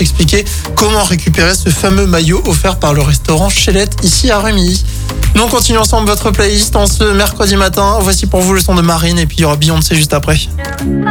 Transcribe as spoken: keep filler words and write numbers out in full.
expliquer comment récupérer ce fameux maillot offert par le restaurant Chélette ici à Rumilly. Nous on continue ensemble votre playlist en ce mercredi matin. Voici pour vous le son de Marine et puis il y aura Beyoncé juste après.